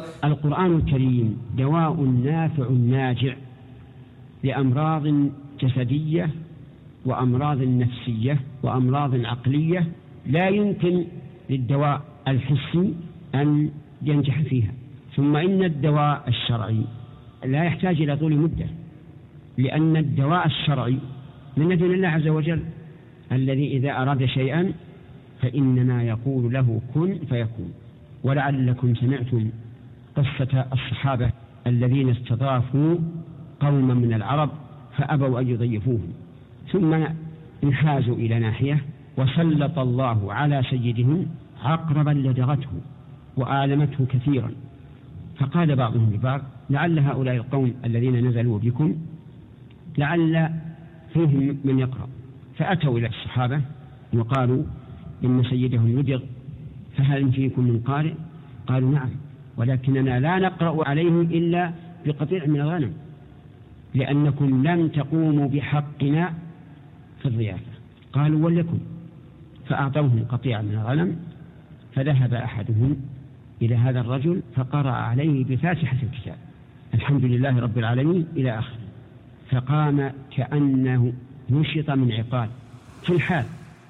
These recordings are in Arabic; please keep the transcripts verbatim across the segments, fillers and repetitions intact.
القرآن الكريم دواء نافع ناجع لأمراض جسدية وأمراض نفسية وأمراض عقلية لا يمكن للدواء الحسي أن ينجح فيها. ثم إن الدواء الشرعي لا يحتاج إلى طول مدة، لأن الدواء الشرعي من دون الله عز وجل الذي إذا أراد شيئا فإنما يقول له كن فيكون. ولعلكم سمعتم قصة الصحابة الذين استضافوا قوما من العرب فأبوا أن يضيفوهم، ثم انحازوا إلى ناحية وسلط الله على سيدهم عقربا لدغته وآلمته كثيرا، فقال بعضهم لبعض لعل هؤلاء القوم الذين نزلوا بكم لعل فيهم من يقرأ. فأتوا إلى الصحابة وقالوا إن سيدهم يدغ فهل فيكم من قارئ؟ قالوا نعم، ولكننا لا نقرأ عليه إلا بقطيع من الغنم لأنكم لم تقوموا بحقنا في الضيافة. قالوا ولكم، فأعطوهم قطيع من الغنم، فذهب أحدهم إلى هذا الرجل فقرأ عليه بفاتحة الكتاب الحمد لله رب العالمين إلى آخره، فقام كأنه نشط من عقال في الحال.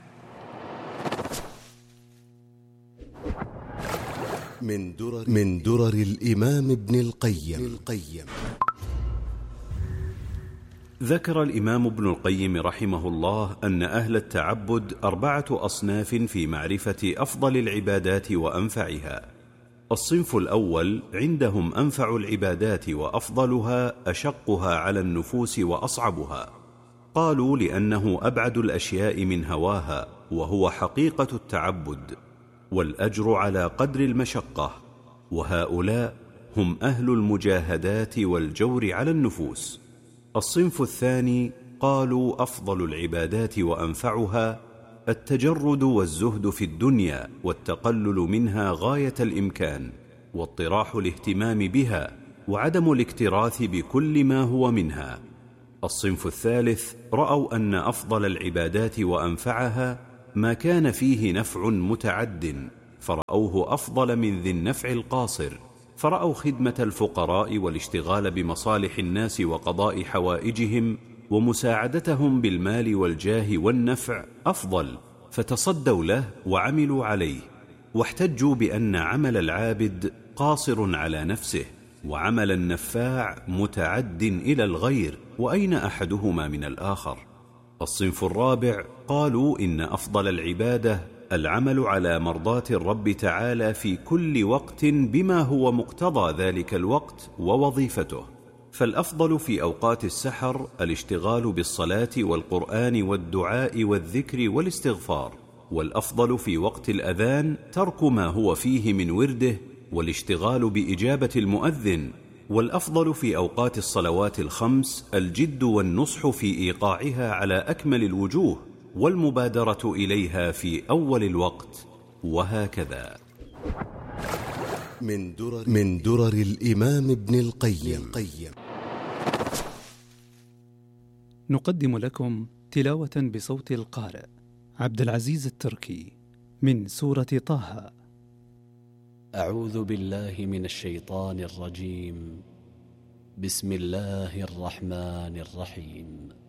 من درر, من درر الإمام ابن القيم, القيم ذكر الإمام ابن القيم رحمه الله أن أهل التعبد أربعة أصناف في معرفة أفضل العبادات وأنفعها. الصنف الأول عندهم أنفع العبادات وأفضلها أشقها على النفوس وأصعبها، قالوا لأنه أبعد الأشياء من هواها وهو حقيقة التعبد، والأجر على قدر المشقة، وهؤلاء هم أهل المجاهدات والجور على النفوس. الصنف الثاني قالوا أفضل العبادات وأنفعها التجرد والزهد في الدنيا والتقلل منها غاية الإمكان، واطراح الاهتمام بها وعدم الاكتراث بكل ما هو منها. الصنف الثالث رأوا أن أفضل العبادات وأنفعها ما كان فيه نفع متعد، فرأوه أفضل من ذي النفع القاصر، فرأوا خدمة الفقراء والاشتغال بمصالح الناس وقضاء حوائجهم ومساعدتهم بالمال والجاه والنفع أفضل، فتصدوا له وعملوا عليه، واحتجوا بأن عمل العابد قاصر على نفسه وعمل النفاع متعد إلى الغير، وأين أحدهما من الآخر؟ الصنف الرابع قالوا إن أفضل العبادة العمل على مرضاة الرب تعالى في كل وقت بما هو مقتضى ذلك الوقت ووظيفته، فالأفضل في أوقات السحر الاشتغال بالصلاة والقرآن والدعاء والذكر والاستغفار، والأفضل في وقت الأذان ترك ما هو فيه من ورده والاشتغال بإجابة المؤذن، والأفضل في أوقات الصلوات الخمس الجد والنصح في إيقاعها على أكمل الوجوه والمبادرة إليها في أول الوقت، وهكذا. من درر, من درر الإمام ابن القيم. نقدم لكم تلاوة بصوت القارئ عبد العزيز التركي من سورة طه. أعوذ بالله من الشيطان الرجيم. بسم الله الرحمن الرحيم.